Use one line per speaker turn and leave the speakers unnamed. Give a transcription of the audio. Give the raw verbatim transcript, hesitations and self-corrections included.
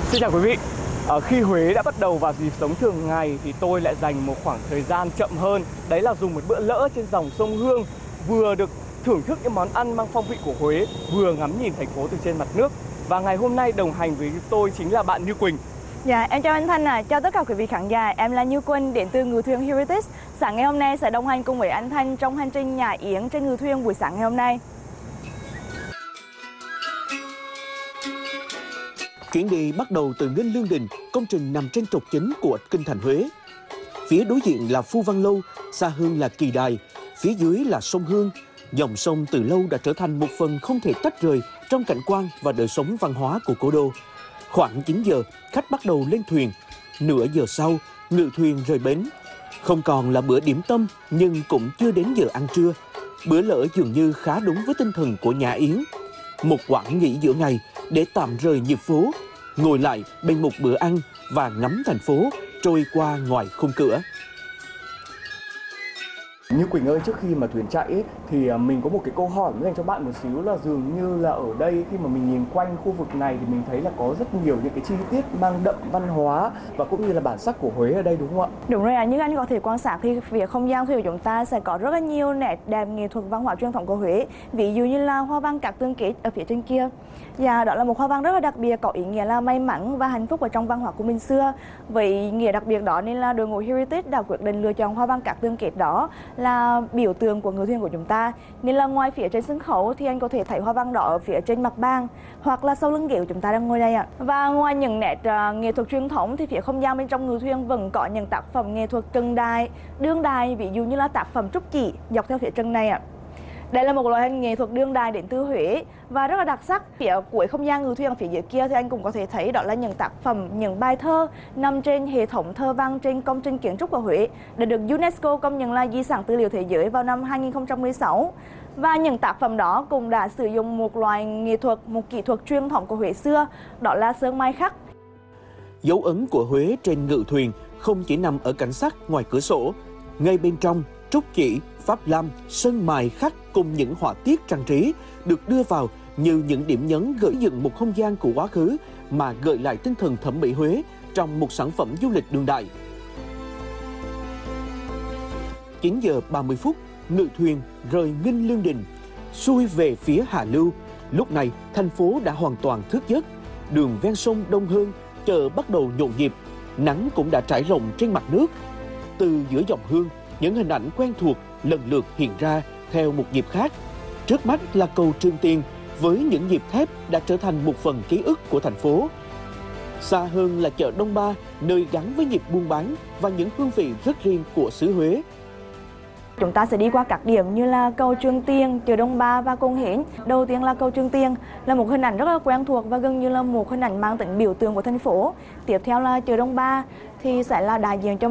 Xin chào quý vị. Ở khi Huế đã bắt đầu vào nhịp sống thường ngày thì tôi lại dành một khoảng thời gian chậm hơn. Đấy là dùng một bữa lỡ trên dòng sông Hương, vừa được thưởng thức những món ăn mang phong vị của Huế, vừa ngắm nhìn thành phố từ trên mặt nước. Và ngày hôm nay đồng hành với tôi chính là bạn Như Quỳnh.
Dạ, em chào anh Thanh à, chào tất cả quý vị khán giả, em là Như Quỳnh đến từ Ngự thuyền Heritage. Sáng ngày hôm nay sẽ đồng hành cùng với anh Thanh trong hành trình nhả yến trên ngự thuyền buổi sáng ngày hôm nay.
Chuyến đi bắt đầu từ Nghinh Lương Đình, công trình nằm trên trục chính của kinh thành Huế. Phía đối diện là Phu Văn Lâu, xa hơn là Kỳ Đài, phía dưới là sông Hương. Dòng sông từ lâu đã trở thành một phần không thể tách rời trong cảnh quan và đời sống văn hóa của cố đô. Khoảng chín giờ, khách bắt đầu lên thuyền. Nửa giờ sau, ngự thuyền rời bến. Không còn là bữa điểm tâm, nhưng cũng chưa đến giờ ăn trưa. Bữa lỡ dường như khá đúng với tinh thần của nhã yến. Một quãng nghỉ giữa ngày để tạm rời nhịp phố, ngồi lại bên một bữa ăn và ngắm thành phố trôi qua ngoài khung cửa.
Như Quỳnh ơi, trước khi mà thuyền chạy ấy, thì mình có một cái câu hỏi muốn dành cho bạn một xíu là dường như là ở đây khi mà mình nhìn quanh khu vực này thì mình thấy là có rất nhiều những cái chi tiết mang đậm văn hóa và cũng như là bản sắc của Huế ở đây, đúng không ạ?
Đúng rồi ạ, như anh có thể quan sát thì phía không gian thuyền của chúng ta sẽ có rất là nhiều nét đẹp nghệ thuật văn hóa truyền thống của Huế. Ví dụ như là hoa văn các tương kết ở phía trên kia. Và đó là một hoa văn rất là đặc biệt, có ý nghĩa là may mắn và hạnh phúc ở trong văn hóa của mình xưa. Với nghĩa đặc biệt đó nên là đội ngũ Heritage đã quyết định lựa chọn hoa văn các tương kết đó là biểu tượng của ngự thuyền của chúng ta. Nên là ngoài phía trên sân khấu thì anh có thể thấy hoa văn đó ở phía trên mặt bàn hoặc là sau lưng ghế của chúng ta đang ngồi đây ạ. Và ngoài những nét uh, nghệ thuật truyền thống thì phía không gian bên trong ngự thuyền vẫn có những tác phẩm nghệ thuật trần đài, đương đài, ví dụ như là tác phẩm trúc chỉ dọc theo phía chân này ạ. Đây là một loại hình nghệ thuật đương đài đến từ Huế và rất là đặc sắc. Phía cuối không gian ngự thuyền phía dưới kia thì anh cũng có thể thấy đó là những tác phẩm, những bài thơ nằm trên hệ thống thơ văn trên công trình kiến trúc của Huế đã được UNESCO công nhận là di sản tư liệu thế giới vào năm hai nghìn không trăm mười sáu. Và những tác phẩm đó cũng đã sử dụng một loại nghệ thuật, một kỹ thuật truyền thống của Huế xưa, đó là sơn mai khắc.
Dấu ấn của Huế trên ngự thuyền không chỉ nằm ở cảnh sắc ngoài cửa sổ, ngay bên trong, trúc chỉ, pháp lam, sơn mài khắc cùng những họa tiết trang trí được đưa vào như những điểm nhấn gợi dựng một không gian của quá khứ mà gợi lại tinh thần thẩm mỹ Huế trong một sản phẩm du lịch đương đại. chín giờ ba mươi phút, ngự thuyền rời Nghinh Lương Đình, xuôi về phía Hạ Lưu. Lúc này, thành phố đã hoàn toàn thức giấc. Đường ven sông đông hơn, chợ bắt đầu nhộn nhịp, nắng cũng đã trải rộng trên mặt nước. Từ giữa dòng hương, những hình ảnh quen thuộc lần lượt hiện ra theo một nhịp khác. Trước mắt là cầu Trường Tiền với những nhịp thép đã trở thành một phần ký ức của thành phố. Xa hơn là chợ Đông Ba, nơi gắn với nhịp buôn bán và những hương vị rất riêng của xứ Huế.
Chúng ta sẽ đi qua các điểm như là cầu Trường Tiền, chợ Đông Ba và Cồn Hến. Đầu tiên là cầu Trường Tiền, là một hình ảnh rất là quen thuộc và gần như là một hình ảnh mang tính biểu tượng của thành phố. Tiếp theo là chợ Đông Ba thì sẽ là đại diện cho